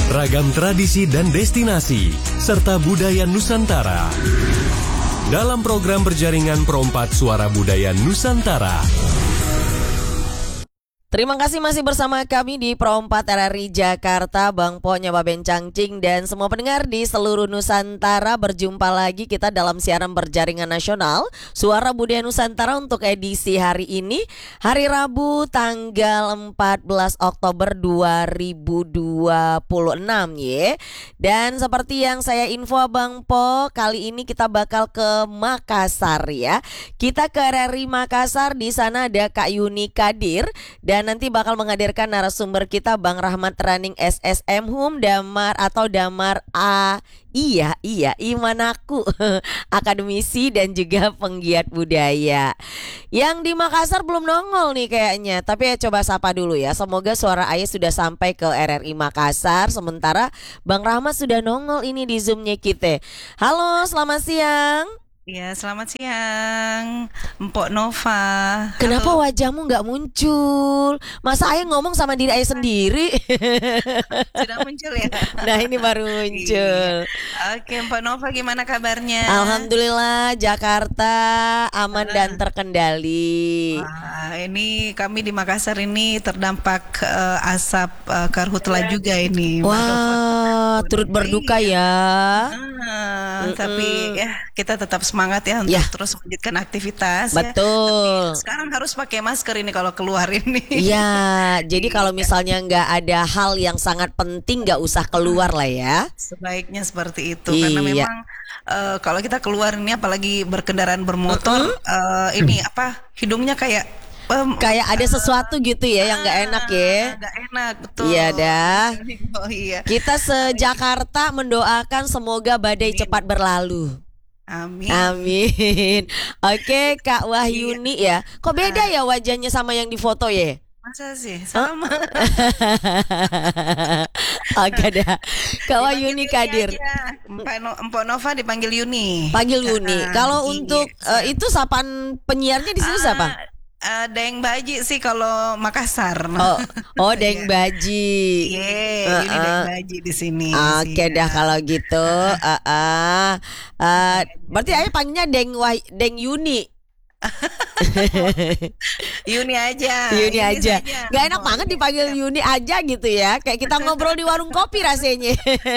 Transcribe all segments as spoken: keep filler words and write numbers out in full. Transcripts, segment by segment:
ragam tradisi dan destinasi, serta budaya Nusantara. Dalam program berjaringan Perompat Suara Budaya Nusantara. Terima kasih masih bersama kami di Perompat R R I Jakarta, Bang Po, Nyoba Bencangcing, dan semua pendengar di seluruh Nusantara. Berjumpa lagi kita dalam siaran berjaringan nasional Suara Budaya Nusantara untuk edisi hari ini, hari Rabu tanggal empat belas Oktober dua ribu dua puluh enam ya. Dan seperti yang saya info Bang Po, kali ini kita bakal ke Makassar ya. Kita ke R R I Makassar, di sana ada Kak Yuni Kadir. Dan nanti bakal menghadirkan narasumber kita Bang Rahmat Raning S S M Hum Damar atau Damar A. Iya, iya, Imanaku, akademisi dan juga penggiat budaya. Yang di Makassar belum nongol nih kayaknya, tapi ya coba sapa dulu ya. Semoga suara Ayah sudah sampai ke R R I Makassar. Sementara Bang Rahmat sudah nongol ini di Zoom-nya kita. Halo, selamat siang. Ya, selamat siang, Mpok Nova. Kenapa Halo. wajahmu nggak muncul? Masa Ayah ngomong sama diri Ayah sendiri? Sudah muncul ya? Nah, ini baru muncul. Iya. Oke, Mpok Nova gimana kabarnya? Alhamdulillah, Jakarta aman dan terkendali. Wah, ini kami di Makassar ini terdampak uh, asap uh, karhutla juga ini. Mbak Nova. Wah, turut berduka ya. Ah, Mm-mm. tapi ya kita tetap semangat ya untuk Ya. terus melanjutkan aktivitas. Ya. Betul. Tapi sekarang harus pakai masker ini kalau keluar ini. Iya, jadi kalau misalnya nggak ada hal yang sangat penting nggak usah keluar lah ya. Sebaiknya seperti itu karena Iya. memang eh, kalau kita keluar ini apalagi berkendaraan bermotor eh, ini apa hidungnya kayak em, Kayak ada sesuatu gitu ya yang nggak enak ya. ah, nggak enak betul. Iya dah. Oh iya. Kita se-Jakarta mendoakan semoga badai Amin. cepat berlalu. Amin. Amin. Oke, Kak Wahyuni ya. Kok beda ya wajahnya sama yang di foto ya? Masa sih sama. Oke dah. Kak Wahyuni Kadir. Empok no, Empok Nova dipanggil Yuni. Panggil Yuni. Ah, Kalau iya, untuk siap. eh, itu sapaan penyiarnya di sini siapa? Ah, eh, Deng Baji sih kalau Makassar. Oh, oh Deng Baji. Iya, ini Uh-uh. Deng Baji di sini. Oke sih, dah ya. kalau gitu. Uh, uh, uh, berarti ayah panggilnya Deng Wah Deng Yuni. Yuni aja. Yuni aja. saja. Gak enak Oh, banget iya. dipanggil Yuni aja gitu ya. Kayak kita ngobrol di warung kopi rasanya.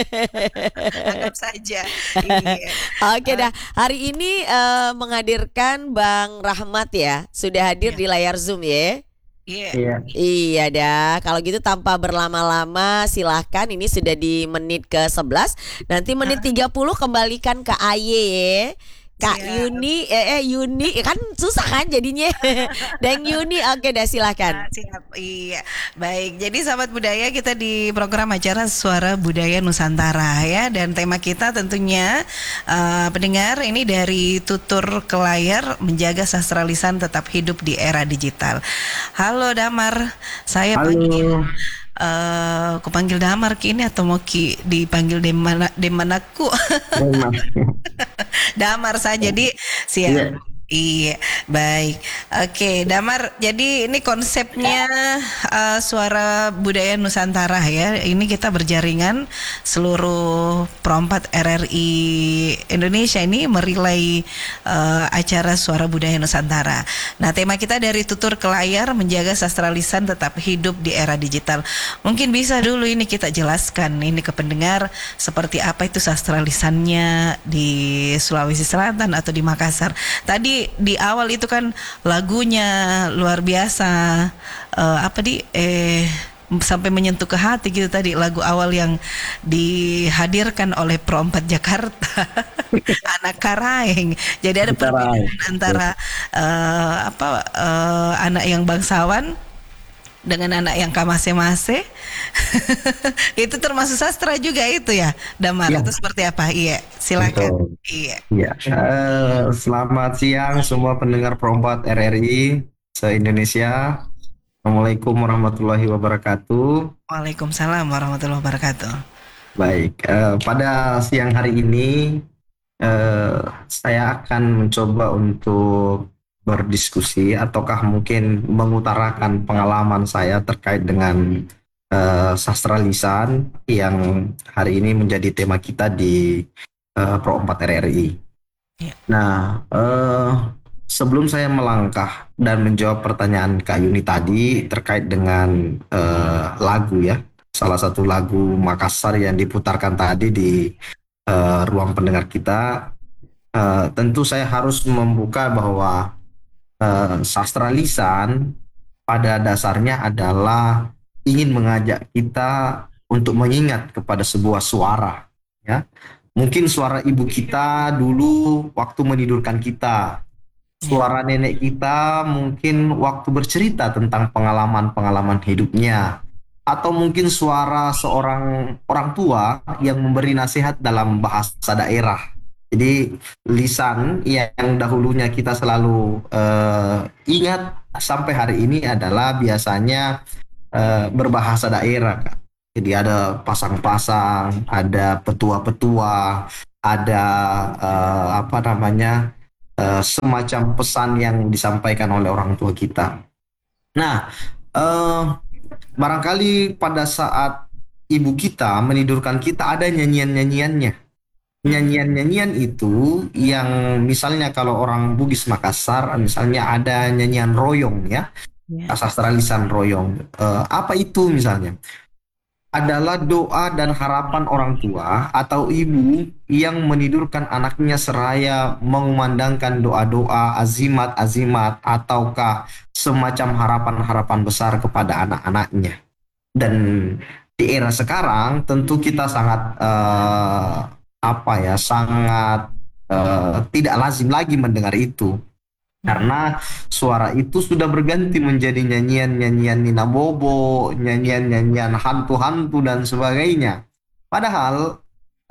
Anggap saja. Iya. Oke dah. Hari ini eh, menghadirkan Bang Rahmat ya. Sudah hadir Iya. di layar Zoom ya. Iya. Iya, Iya dah. Kalau gitu tanpa berlama-lama silahkan. Ini sudah di menit ke sebelas. Nanti menit tiga puluh kembalikan ke Aye ya. Kak Siap. Yuni, eh, eh Yuni kan susah kan jadinya. Deng Yuni, oke dah silakan. Ah, siap. Iya. Baik. Jadi sahabat budaya, kita di program acara Suara Budaya Nusantara ya, dan tema kita tentunya eh, pendengar ini dari tutur ke layar, menjaga sastra lisan tetap hidup di era digital. Halo Damar, saya panggil halo. eh aku panggil Damar kini atau mau ki dipanggil Demana Demanaku? Memang. Damar saja di siap. Iya. Iya, baik. Oke, Damar. Jadi ini konsepnya eh, Suara Budaya Nusantara ya. Ini kita berjaringan seluruh perompat R R I Indonesia ini merilai eh, acara Suara Budaya Nusantara. Nah, tema kita dari tutur ke layar, menjaga sastra lisan tetap hidup di era digital. Mungkin bisa dulu ini kita jelaskan ini ke pendengar seperti apa itu sastra lisannya di Sulawesi Selatan atau di Makassar. Tadi di awal itu kan lagunya luar biasa, eh, apa di eh sampai menyentuh ke hati gitu tadi, lagu awal yang dihadirkan oleh Perompat Jakarta. Anak Karaeng. Jadi ada Karaeng. perbedaan antara eh, apa eh, anak yang bangsawan dengan anak yang kamase-mase. Itu termasuk sastra juga itu ya, Damar. Ya. Itu seperti apa? Iya, silakan. Betul. Iya. Iya. Eh, selamat siang semua pendengar Perompat R R I se-Indonesia. Assalamualaikum warahmatullahi wabarakatuh. Waalaikumsalam warahmatullahi wabarakatuh. Baik, eh, pada siang hari ini eh, saya akan mencoba untuk berdiskusi ataukah mungkin mengutarakan pengalaman saya terkait dengan eh, sastra lisan yang hari ini menjadi tema kita di eh, Pro empat R R I. Ya. Nah, eh, sebelum saya melangkah dan menjawab pertanyaan Kak Yuni tadi terkait dengan eh, lagu ya, salah satu lagu Makassar yang diputarkan tadi di eh, ruang pendengar kita, eh, tentu saya harus membuka bahwa eh, sastra lisan pada dasarnya adalah ingin mengajak kita untuk mengingat kepada sebuah suara, ya. Mungkin suara ibu kita dulu waktu menidurkan kita, suara nenek kita mungkin waktu bercerita tentang pengalaman-pengalaman hidupnya, atau mungkin suara seorang orang tua yang memberi nasihat dalam bahasa daerah. Jadi lisan yang dahulunya kita selalu eh, ingat sampai hari ini adalah biasanya eh, berbahasa daerah, Kak. Jadi ada pasang-pasang, ada petua-petua, ada eh, apa namanya eh, semacam pesan yang disampaikan oleh orang tua kita. Nah, eh, barangkali pada saat ibu kita menidurkan kita ada nyanyian-nyanyiannya. Nyanyian-nyanyian itu yang misalnya kalau orang Bugis Makassar, misalnya ada nyanyian royong ya, Ya. sastra lisan royong. Eh, apa itu misalnya? Adalah doa dan harapan orang tua atau ibu yang menidurkan anaknya seraya mengumandangkan doa-doa, azimat-azimat, ataukah semacam harapan-harapan besar kepada anak-anaknya. Dan di era sekarang tentu kita sangat eh, apa ya, sangat eh, tidak lazim lagi mendengar itu. Karena suara itu sudah berganti menjadi nyanyian-nyanyian Nina Bobo, nyanyian-nyanyian hantu-hantu dan sebagainya. Padahal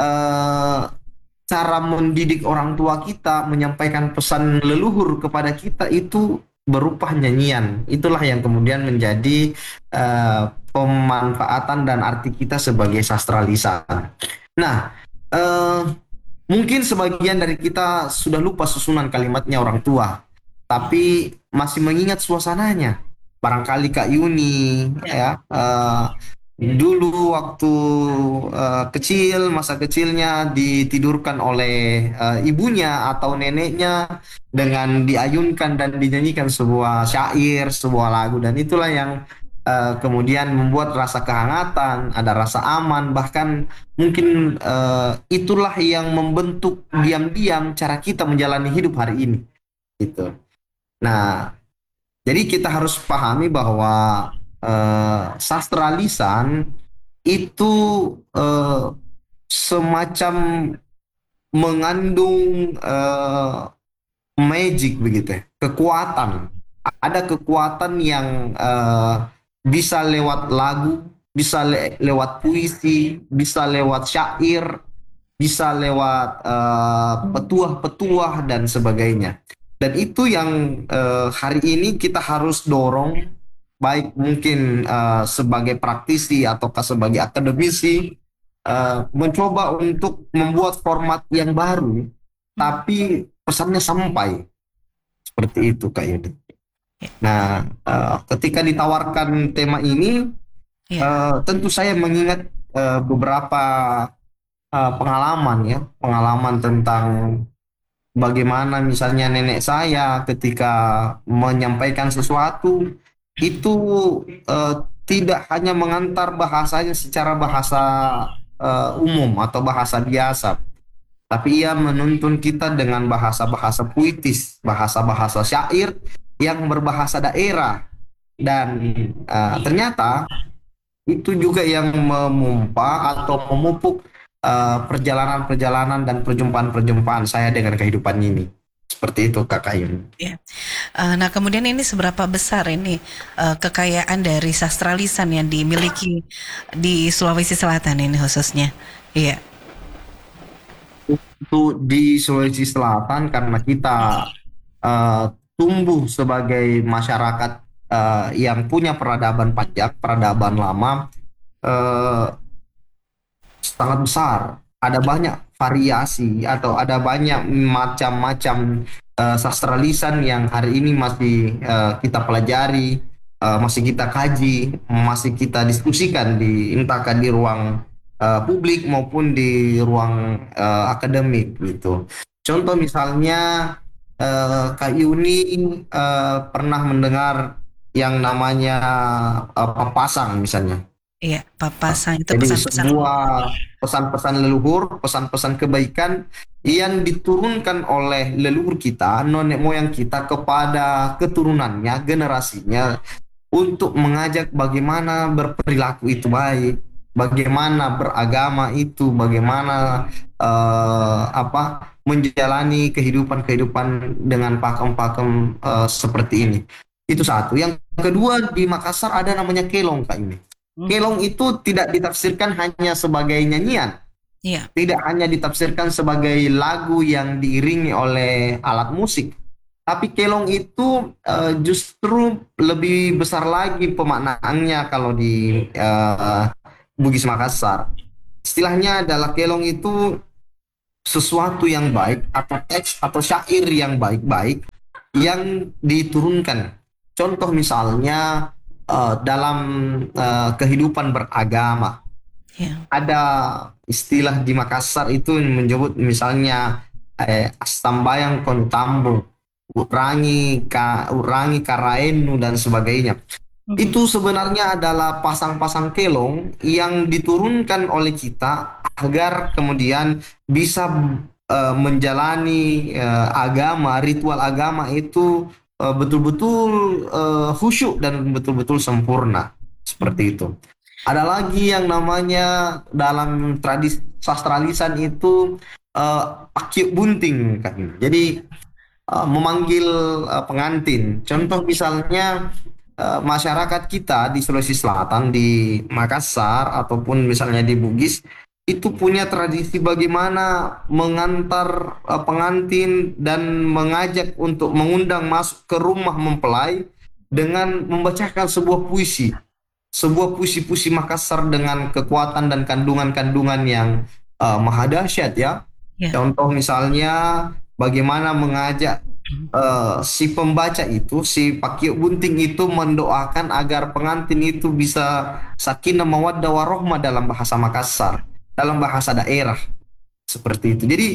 eh, cara mendidik orang tua kita menyampaikan pesan leluhur kepada kita itu berupa nyanyian. Itulah yang kemudian menjadi eh, pemanfaatan dan arti kita sebagai sastra lisan. Nah, eh, mungkin sebagian dari kita sudah lupa susunan kalimatnya orang tua, tapi masih mengingat suasananya. Barangkali Kak Yuni ya, eh, dulu waktu eh, kecil, masa kecilnya ditidurkan oleh eh, ibunya atau neneknya dengan diayunkan dan dinyanyikan sebuah syair, sebuah lagu, dan itulah yang eh, kemudian membuat rasa kehangatan, ada rasa aman, bahkan mungkin eh, itulah yang membentuk diam-diam cara kita menjalani hidup hari ini gitu. Nah, jadi kita harus pahami bahwa eh, sastra lisan itu eh, semacam mengandung eh, magic begitu ya, kekuatan. Ada kekuatan yang eh, bisa lewat lagu, bisa le- lewat puisi, bisa lewat syair, bisa lewat eh, petuah-petuah dan sebagainya. Dan itu yang eh, hari ini kita harus dorong, baik mungkin eh, sebagai praktisi ataukah sebagai akademisi, eh, mencoba untuk membuat format yang baru, tapi pesannya sampai seperti itu Kak Yudi. Nah, eh, ketika ditawarkan tema ini, Ya. eh, tentu saya mengingat eh, beberapa eh, pengalaman ya, pengalaman tentang bagaimana misalnya nenek saya ketika menyampaikan sesuatu itu eh, tidak hanya mengantar bahasanya secara bahasa eh, umum atau bahasa biasa, tapi ia menuntun kita dengan bahasa-bahasa puitis, bahasa-bahasa syair yang berbahasa daerah, dan eh, ternyata itu juga yang memompa atau memupuk eh, perjalanan-perjalanan dan perjumpaan-perjumpaan saya dengan kehidupan ini. Seperti itu Kak Kayun. Ya. Eh, nah, kemudian ini seberapa besar ini eh, kekayaan dari sastra lisan yang dimiliki di Sulawesi Selatan ini khususnya? Iya. Itu di Sulawesi Selatan karena kita eh, tumbuh sebagai masyarakat eh, yang punya peradaban pajak, peradaban lama, eh, sangat besar. Ada banyak variasi atau ada banyak macam-macam eh, sastra lisan yang hari ini masih eh, kita pelajari. uh, masih kita kaji, masih kita diskusikan di entahkah di ruang uh, publik maupun di ruang uh, akademik gitu. Contoh misalnya uh, Kak Yuni uh, pernah mendengar yang namanya uh, papasang misalnya. Iya, papasang itu Jadi pesan-pesan. sebuah pesan-pesan leluhur, pesan-pesan kebaikan yang diturunkan oleh leluhur kita, nenek moyang kita kepada keturunannya, generasinya untuk mengajak bagaimana berperilaku itu baik, bagaimana beragama itu, bagaimana eh, apa menjalani kehidupan-kehidupan dengan pakem-pakem eh, seperti ini. Itu satu. Yang kedua di Makassar ada namanya kelong Kak ini. Kelong itu tidak ditafsirkan hanya sebagai nyanyian, Iya. tidak hanya ditafsirkan sebagai lagu yang diiringi oleh alat musik, tapi kelong itu uh, justru lebih besar lagi pemaknaannya kalau di uh, Bugis Makassar. Istilahnya adalah kelong itu sesuatu yang baik atau teks atau syair yang baik-baik yang diturunkan. Contoh misalnya uh, dalam uh, kehidupan beragama. Ya. Ada istilah di Makassar itu menyebut misalnya eh, astambayang kontambo, urangi ka, urangi karaenu dan sebagainya. Mhm. Itu sebenarnya adalah pasang-pasang kelong yang diturunkan oleh kita agar kemudian bisa eh, menjalani eh, agama, ritual agama itu eh, betul-betul eh, khusyuk dan betul-betul sempurna. Seperti itu. Ada lagi yang namanya dalam tradisi sastra lisan itu uh, pakyuk bunting kan. Jadi uh, memanggil uh, pengantin. Contoh misalnya uh, masyarakat kita di Sulawesi Selatan, di Makassar ataupun misalnya di Bugis itu punya tradisi bagaimana mengantar uh, pengantin dan mengajak untuk mengundang masuk ke rumah mempelai dengan membacakan sebuah puisi. Sebuah puisi-puisi Makassar dengan kekuatan dan kandungan-kandungan yang uh, maha dahsyat ya. Ya. Contoh misalnya bagaimana mengajak uh, si pembaca itu, si pakyuk bunting itu mendoakan agar pengantin itu bisa sakinah mawaddah warohmah dalam bahasa Makassar, dalam bahasa daerah. Seperti itu. Jadi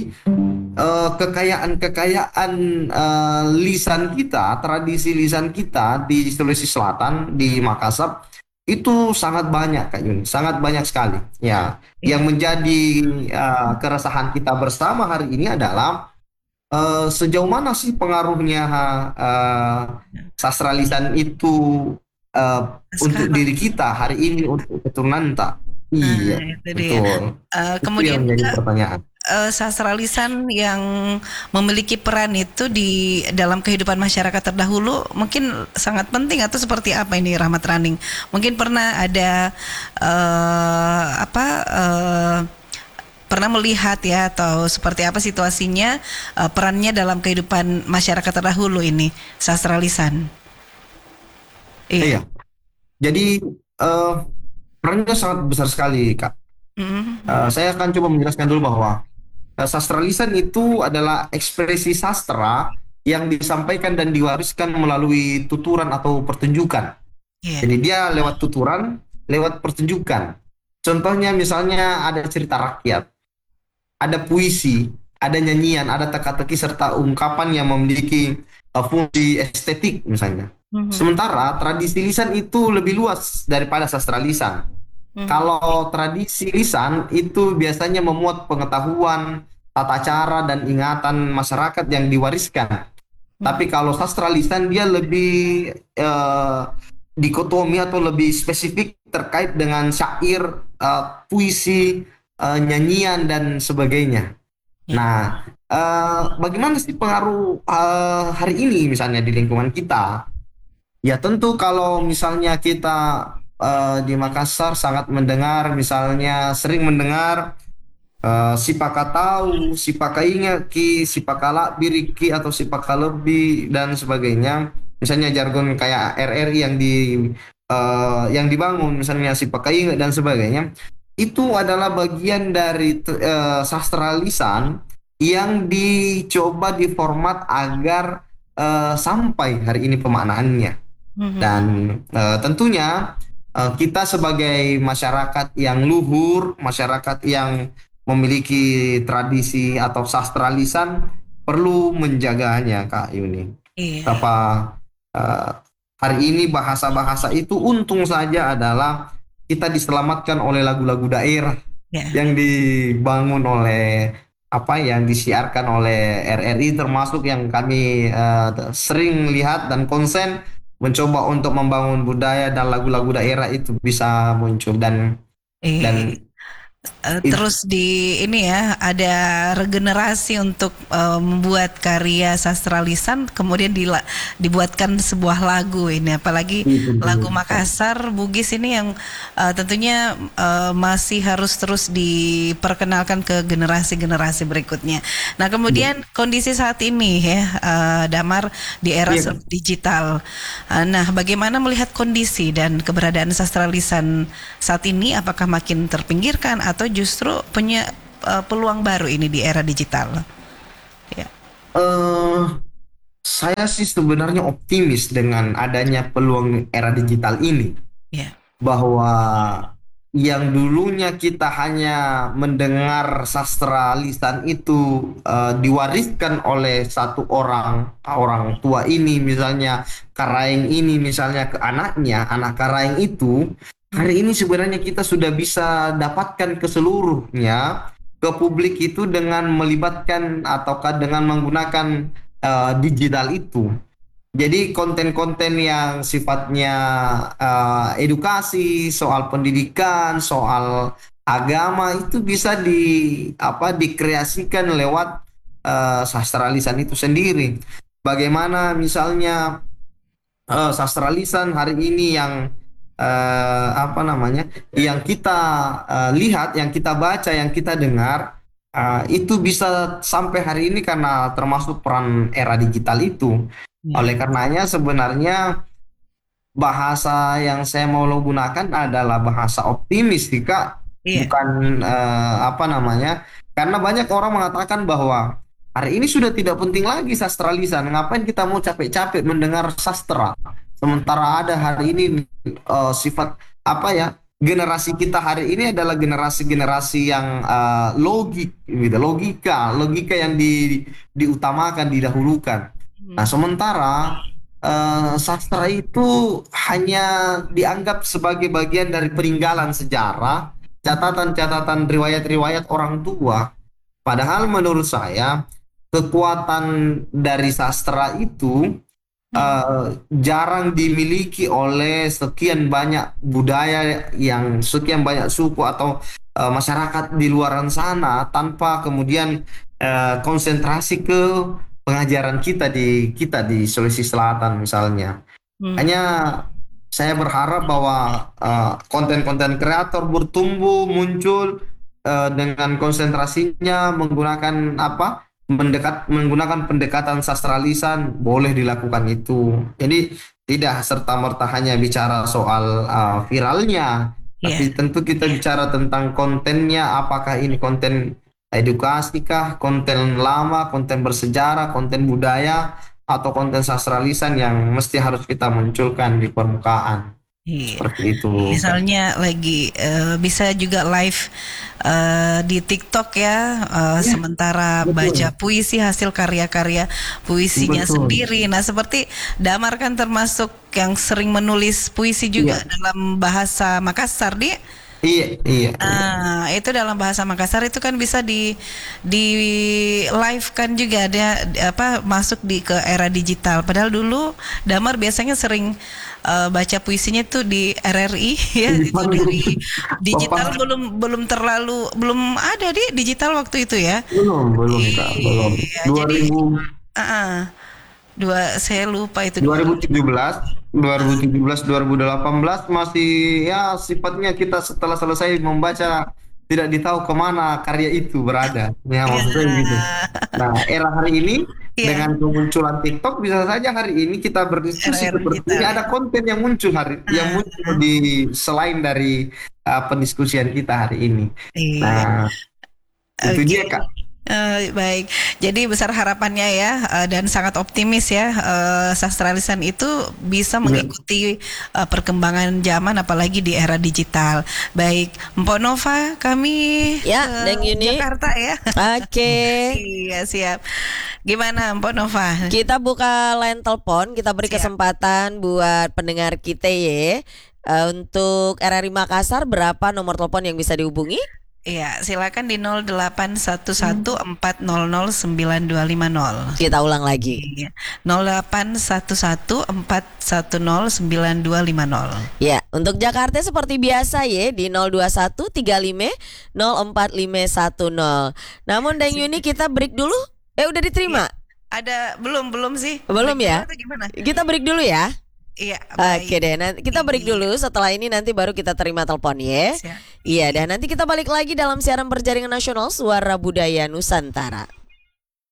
uh, kekayaan-kekayaan uh, lisan kita, tradisi lisan kita di Sulawesi Selatan, di Makassar itu sangat banyak Kak Yuni, sangat banyak sekali. Ya, yang menjadi uh, keresahan kita bersama hari ini adalah uh, sejauh mana sih pengaruhnya uh, sastra lisan itu uh, untuk diri kita hari ini, untuk keturunan tak? Iya, Nah, itu dia. betul. Uh, Itu kemudian yang menjadi juga, pertanyaan. uh, sastra lisan yang memiliki peran itu di dalam kehidupan masyarakat terdahulu mungkin sangat penting, atau seperti apa ini Rahmat Raning? Mungkin pernah ada uh, apa uh, pernah melihat ya, atau seperti apa situasinya uh, perannya dalam kehidupan masyarakat terdahulu ini sastra lisan? Iya. Jadi uh, perannya sangat besar sekali Kak. Mm. Uh, saya akan coba menjelaskan dulu bahwa uh, sastra lisan itu adalah ekspresi sastra yang disampaikan dan diwariskan melalui tuturan atau pertunjukan. Yeah. Jadi dia lewat tuturan, lewat pertunjukan. Contohnya misalnya ada cerita rakyat, ada puisi, ada nyanyian, ada teka-teki serta ungkapan yang memiliki uh, fungsi estetik misalnya. Mhm. Sementara tradisi lisan itu lebih luas daripada sastra lisan. Mhm. Kalau tradisi lisan itu biasanya memuat pengetahuan, tata cara dan ingatan masyarakat yang diwariskan. Tapi kalau sastra lisan dia lebih eh, dikotomi atau lebih spesifik terkait dengan syair, eh, puisi, eh, nyanyian dan sebagainya. Nah, eh, bagaimana sih pengaruh eh, hari ini misalnya di lingkungan kita? Ya tentu kalau misalnya kita uh, di Makassar sangat mendengar, misalnya sering mendengar uh, sipaka tahu, sipaka ingat ki, sipaka biriki atau sipaka lebih dan sebagainya. Misalnya jargon kayak R R I yang di uh, yang dibangun, misalnya sipaka ingat dan sebagainya. Itu adalah bagian dari uh, sastra lisan yang dicoba diformat agar uh, sampai hari ini pemaknaannya. Mhm. Dan eh, tentunya eh, kita sebagai masyarakat yang luhur, masyarakat yang memiliki tradisi atau sastra lisan perlu menjaganya, Kak Yuni. Iya, Apa eh, hari ini bahasa-bahasa itu untung saja adalah kita diselamatkan oleh lagu-lagu daerah ya. yang dibangun oleh apa yang disiarkan oleh R R I, termasuk yang kami eh, sering lihat dan konsen mencoba untuk membangun budaya dan lagu-lagu daerah itu bisa muncul dan Iya. dan Eh, it- terus di ini ya ada regenerasi untuk eh, membuat karya sastra lisan kemudian dila- dibuatkan sebuah lagu ini apalagi itu lagu dulu. Makassar Bugis ini yang eh, tentunya eh, masih harus terus diperkenalkan ke generasi-generasi berikutnya. Nah, kemudian kondisi saat ini ya eh, Damar di era Iya, serba digital. Eh, Nah, bagaimana melihat kondisi dan keberadaan sastra lisan saat ini? Apakah makin terpinggirkan atau justru punya eh, peluang baru ini di era digital? Ya, eh saya sih sebenarnya optimis dengan adanya peluang era digital ini, ya, bahwa yang dulunya kita hanya mendengar sastra lisan itu eh, diwariskan oleh satu orang orang tua ini, misalnya Karaeng ini misalnya ke anaknya, anak Karaeng itu hari ini sebenarnya kita sudah bisa dapatkan ke seluruhnya ke publik itu dengan melibatkan ataukah dengan menggunakan eh, digital itu. Jadi konten-konten yang sifatnya eh, edukasi, soal pendidikan, soal agama itu bisa di apa dikreasikan lewat eh, sastra lisan itu sendiri. Bagaimana misalnya eh, sastra lisan hari ini yang eh, apa namanya, yang kita eh, lihat, yang kita baca, yang kita dengar eh, itu bisa sampai hari ini karena termasuk peran era digital itu. ya, Oleh karenanya sebenarnya bahasa yang saya mau lo gunakan adalah bahasa optimis sih Kak, iya, bukan eh, apa namanya, karena banyak orang mengatakan bahwa hari ini sudah tidak penting lagi sastra lisan, ngapain kita mau capek-capek mendengar sastra, sementara ada hari ini eh, sifat apa ya, generasi kita hari ini adalah generasi-generasi yang eh, logik gitu, logika, logika yang di, diutamakan, didahulukan. Nah, sementara eh, sastra itu hanya dianggap sebagai bagian dari peninggalan sejarah, catatan-catatan riwayat-riwayat orang tua. Padahal menurut saya kekuatan dari sastra itu eh, jarang dimiliki oleh sekian banyak budaya yang sekian banyak suku atau eh, masyarakat di luaran sana tanpa kemudian eh, konsentrasi ke pengajaran kita di kita di Sulawesi Selatan misalnya. hmm, Hanya saya berharap bahwa eh, konten-konten kreator bertumbuh muncul eh, dengan konsentrasinya menggunakan apa? Mendekat menggunakan pendekatan sastra lisan boleh dilakukan itu. Jadi tidak serta-merta hanya bicara soal eh, viralnya, iya. tapi tentu kita bicara tentang kontennya, apakah ini konten edukasi kah, konten lama, konten bersejarah, konten budaya, atau konten sastra lisan yang mesti harus kita munculkan di permukaan. Iya. Seperti itu, Kak. Misalnya lagi eh, bisa juga live eh, di TikTok ya, eh, Ya, sementara baca betul. puisi hasil karya-karya puisinya Betul. sendiri. Nah, seperti Damar kan termasuk yang sering menulis puisi juga Iya, dalam bahasa Makassar, di. iya, iya, iya. Nah, itu dalam bahasa Makassar itu kan bisa di di live kan juga ada apa masuk di ke era digital. Padahal dulu Damar biasanya sering eh, baca puisinya tuh di R R I ya, itu dari digital Bapak belum belum terlalu belum ada di digital waktu itu ya. belum, belum, Kak, belum. Iya, jadi dua ribu ah, ah. dua saya lupa itu dua. dua ribu tujuh belas, dua ribu tujuh belas, dua ribu delapan belas masih ya sifatnya kita setelah selesai membaca tidak ditahu kemana karya itu berada. Ya maksudnya gitu. Nah, era hari ini Iya, dengan kemunculan TikTok bisa saja hari ini kita berdiskusi era-era seperti digital ini ya. ada konten yang muncul hari yang muncul Ah, di selain dari uh, pendiskusian kita hari ini. iya. Nah, itu Oke. dia Kak. Eh, baik, jadi besar harapannya ya, eh, dan sangat optimis ya, eh, sastra lisan itu bisa mengikuti eh, perkembangan zaman, apalagi di era digital. Baik, Mpok Nova, kami Ya, ke Deng Yuni. Jakarta ya. Oke. Iya siap. Gimana Mpok Nova? Kita buka line telepon, kita beri Siap. kesempatan buat pendengar kita ya. Eh, untuk R R I Makassar berapa nomor telepon yang bisa dihubungi? Iya, silakan di nol delapan satu satu empat nol nol sembilan dua lima nol. Kita ulang lagi. Iya, nol delapan satu satu empat satu nol sembilan dua lima nol. Ya, untuk Jakarta seperti biasa ya di nol dua satu tiga lima nol empat lima satu nol. Namun Deng Yuni kita break dulu. Eh udah diterima? Ada belum belum sih? Belum ya? Atau gimana? Kita break dulu ya. Iya, baik. Oke deh, nanti kita break Iya. dulu. Setelah ini nanti baru kita terima telepon ya. Siap. Iya, dan nanti kita balik lagi dalam siaran berjaringan nasional Suara Budaya Nusantara.